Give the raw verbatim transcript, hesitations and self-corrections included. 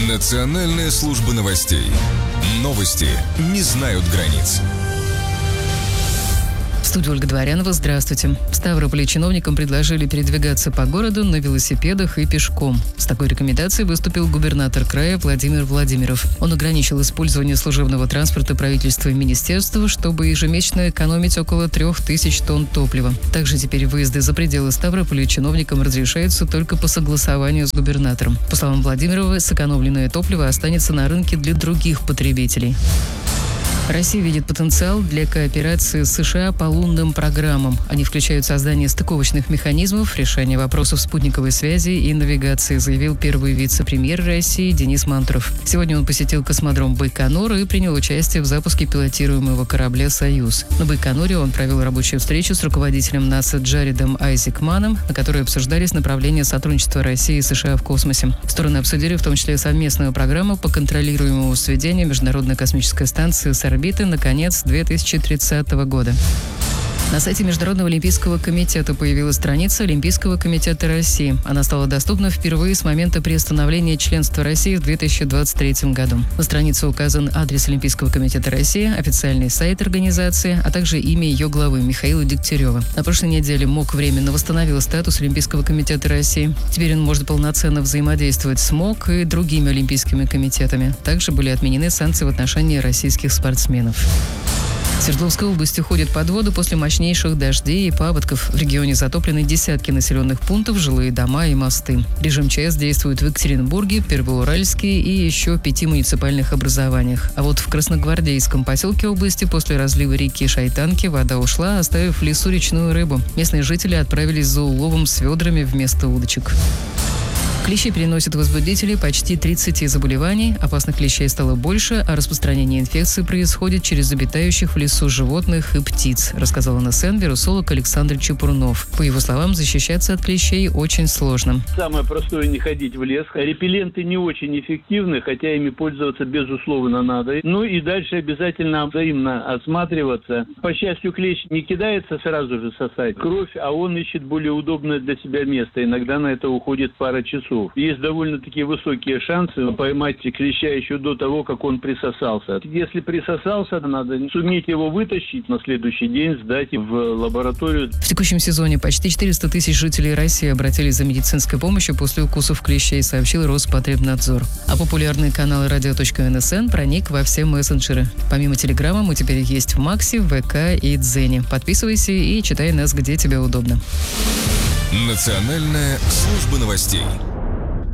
Национальная служба новостей. Новости не знают границ. В студии Ольга Дворянова. Здравствуйте. В Ставрополе чиновникам предложили передвигаться по городу на велосипедах и пешком. С такой рекомендацией выступил губернатор края Владимир Владимиров. Он ограничил использование служебного транспорта правительства и министерства, чтобы ежемесячно экономить около трех тысяч тонн топлива. Также теперь выезды за пределы Ставрополя чиновникам разрешаются только по согласованию с губернатором. По словам Владимирова, сэкономленное топливо останется на рынке для других потребителей. Россия видит потенциал для кооперации с США по лунным программам. Они включают создание стыковочных механизмов, решение вопросов спутниковой связи и навигации, заявил первый вице-премьер России Денис Мантуров. Сегодня он посетил космодром Байконур и принял участие в запуске пилотируемого корабля «Союз». На Байконуре он провел рабочую встречу с руководителем НАСА Джаредом Айзекманом, на которой обсуждались направления сотрудничества России и США в космосе. Стороны обсудили в том числе совместную программу по контролируемому сведению Международной космической станции с орбиты на конец две тысячи тридцатого года. На сайте Международного олимпийского комитета появилась страница Олимпийского комитета России. Она стала доступна впервые с момента приостановления членства России в две тысячи двадцать третьем году. На странице указан адрес Олимпийского комитета России, официальный сайт организации, а также имя ее главы Михаила Дегтярева. На прошлой неделе МОК временно восстановил статус Олимпийского комитета России. Теперь он может полноценно взаимодействовать с МОК и другими олимпийскими комитетами. Также были отменены санкции в отношении российских спортсменов. Свердловская область уходит под воду после мощнейших дождей и паводков. В регионе затоплены десятки населенных пунктов, жилые дома и мосты. Режим ЧС действует в Екатеринбурге, Первоуральске и еще пяти муниципальных образованиях. А вот в Красногвардейском поселке области после разлива реки Шайтанки вода ушла, оставив в лесу речную рыбу. Местные жители отправились за уловом с ведрами вместо удочек. Клещи переносят возбудители почти тридцати заболеваний, опасных клещей стало больше, а распространение инфекции происходит через обитающих в лесу животных и птиц, рассказал эн эс эн вирусолог Александр Чепурнов. По его словам, защищаться от клещей очень сложно. Самое простое — не ходить в лес. Репелленты не очень эффективны, хотя ими пользоваться безусловно надо. Ну и дальше обязательно взаимно осматриваться. По счастью, клещ не кидается сразу же сосать кровь, а он ищет более удобное для себя место. Иногда на это уходит пара часов. Есть довольно-таки высокие шансы поймать клеща еще до того, как он присосался. Если присосался, надо суметь его вытащить, на следующий день сдать в лабораторию. В текущем сезоне почти четыреста тысяч жителей России обратились за медицинской помощью после укусов клещей, сообщил Роспотребнадзор. А популярный канал радио точка эн эс эн проник во все мессенджеры. Помимо Телеграма мы теперь есть в Максе, в вэ ка и Дзене. Подписывайся и читай нас, где тебе удобно. Национальная служба новостей.